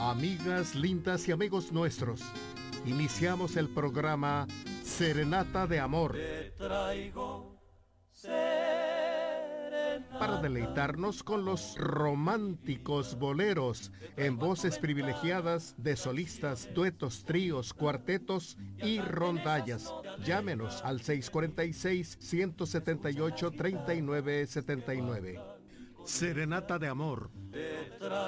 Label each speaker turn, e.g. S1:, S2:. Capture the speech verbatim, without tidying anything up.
S1: Amigas lindas y amigos nuestros, iniciamos el programa Serenata de Amor.
S2: Te traigo serenata,
S1: para deleitarnos con los románticos boleros en voces privilegiadas de solistas, duetos, tríos, cuartetos y rondallas. Llámenos al seis cuatro seis, uno siete ocho, tres nueve siete nueve. Serenata de Amor.